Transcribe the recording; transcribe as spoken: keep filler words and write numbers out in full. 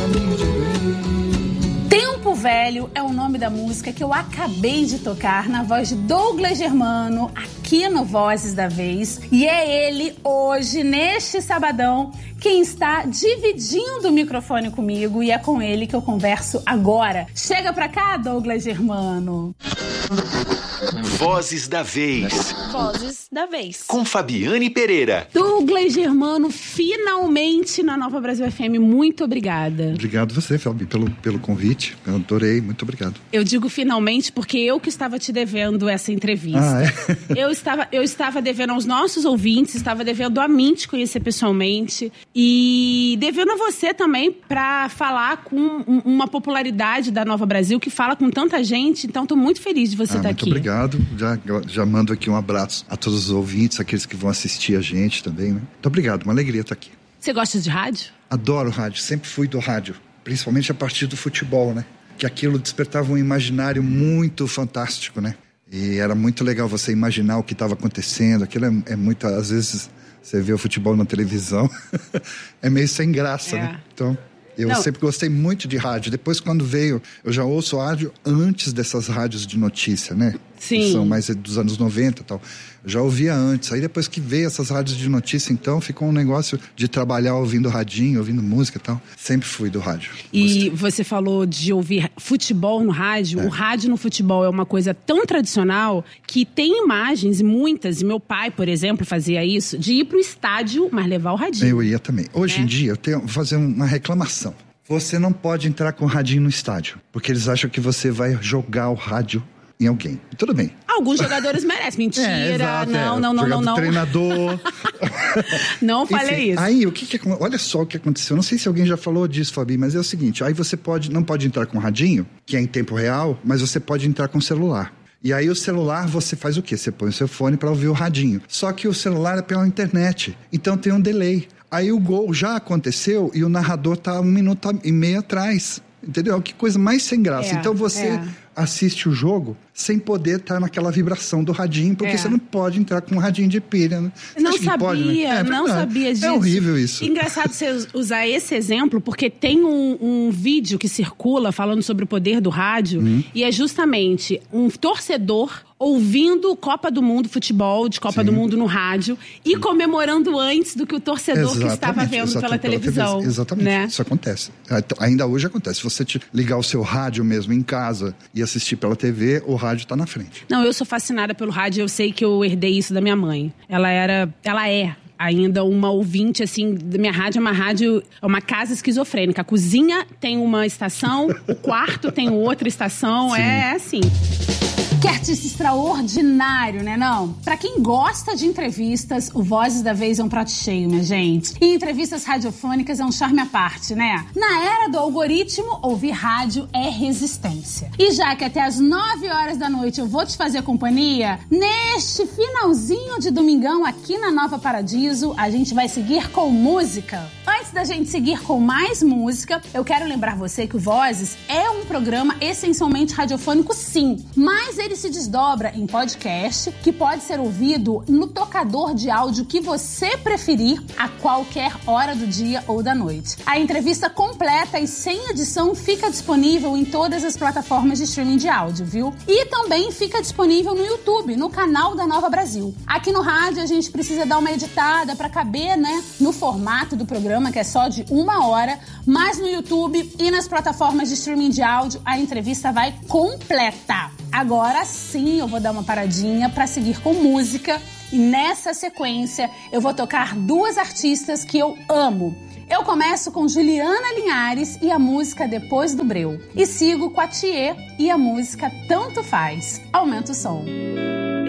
Tempo Velho é o nome da música que eu acabei de tocar na voz de Douglas Germano, aqui no Vozes da Vez. E é ele, hoje, neste sabadão, quem está dividindo o microfone comigo, e é com ele que eu converso agora. Chega pra cá, Douglas Germano. Vozes da Vez. Vozes da Vez. Com Fabiane Pereira. Douglas Germano, finalmente na Nova Brasil F M. Muito obrigada. Obrigado você, Fabi, pelo, pelo convite. Eu adorei, muito obrigado. Eu digo finalmente porque eu que estava te devendo essa entrevista. Ah, é? eu, estava, eu estava devendo aos nossos ouvintes, estava devendo a mim te conhecer pessoalmente e devendo a você também para falar com uma popularidade da Nova Brasil que fala com tanta gente. Então, estou muito feliz de você ah, estar muito aqui. Muito obrigado. Já, já mando aqui um abraço a todos os ouvintes, aqueles que vão assistir a gente também, né? Muito obrigado, uma alegria estar aqui. Você gosta de rádio? Adoro rádio, sempre fui do rádio, principalmente a partir do futebol, né? Que aquilo despertava um imaginário muito fantástico, né? E era muito legal você imaginar o que estava acontecendo. Aquilo é, é muito, às vezes você vê o futebol na televisão, é meio sem graça, é. né? Então, eu Não. sempre gostei muito de rádio. Depois, quando veio, eu já ouço rádio antes dessas rádios de notícia, né? Sim. Que são mais dos anos noventa e tal. Eu já ouvia antes. Aí depois que veio essas rádios de notícia, então, ficou um negócio de trabalhar ouvindo radinho, ouvindo música e tal. Sempre fui do rádio. E Gostei. Você falou de ouvir futebol no rádio. É. O rádio no futebol é uma coisa tão tradicional que tem imagens, muitas, e meu pai, por exemplo, fazia isso, de ir pro estádio, mas levar o radinho. Eu ia também. Hoje é. em dia, eu tenho que fazer uma reclamação. Você não pode entrar com o radinho no estádio, porque eles acham que você vai jogar o rádio em alguém. Tudo bem. Alguns jogadores merecem. Mentira. É, exato, não, é. não, não, não, não. Treinador. Não falei Enfim, isso. Aí, o que que... Olha só o que aconteceu. Não sei se alguém já falou disso, Fabi, mas é o seguinte. Aí você pode, não pode entrar com o radinho, que é em tempo real, mas você pode entrar com o celular. E aí o celular, você faz o quê? Você põe o seu fone para ouvir o radinho. Só que o celular é pela internet. Então tem um delay. Aí o gol já aconteceu e o narrador tá um minuto e meio atrás. Entendeu? Que coisa mais sem graça. É, então você é. assiste o jogo sem poder estar naquela vibração do radinho, porque é. você não pode entrar com um radinho de pilha. Né? Não sabia, pode, né? é, não sabia disso. É horrível isso. Engraçado você usar esse exemplo, porque tem um, um vídeo que circula falando sobre o poder do rádio, hum. e é justamente um torcedor ouvindo Copa do Mundo, futebol de Copa Sim. do Mundo no rádio e Sim. comemorando antes do que o torcedor exatamente, que estava vendo pela televisão. Pela exatamente, né? Isso acontece. Ainda hoje acontece. Se você te ligar o seu rádio mesmo em casa e assistir pela T V, o rádio está na frente. Não, eu sou fascinada pelo rádio, eu sei que eu herdei isso da minha mãe. Ela era, ela é ainda uma ouvinte, assim, da minha rádio é uma rádio, é uma casa esquizofrênica. A cozinha tem uma estação, o quarto tem outra estação, Sim. é assim. Que artista extraordinário, né não? Pra quem gosta de entrevistas, o Vozes da Vez é um prato cheio, minha gente. E entrevistas radiofônicas é um charme à parte, né? Na era do algoritmo, ouvir rádio é resistência. E já que até às nove horas da noite eu vou te fazer companhia, neste finalzinho de domingão aqui na Nova Paradiso, a gente vai seguir com música. Antes da gente seguir com mais música, eu quero lembrar você que o Vozes é um programa essencialmente radiofônico, sim, mas ele se desdobra em podcast, que pode ser ouvido no tocador de áudio que você preferir a qualquer hora do dia ou da noite. A entrevista completa e sem edição fica disponível em todas as plataformas de streaming de áudio, viu? E também fica disponível no YouTube, no canal da Nova Brasil. Aqui no rádio a gente precisa dar uma editada para caber, né, no formato do programa, que é só de uma hora, mas no YouTube e nas plataformas de streaming de áudio a entrevista vai completa. Agora sim eu vou dar uma paradinha para seguir com música e nessa sequência eu vou tocar duas artistas que eu amo. Eu começo com Juliana Linhares e a música Depois do Breu e sigo com a Thier e a música Tanto Faz. Aumenta o som.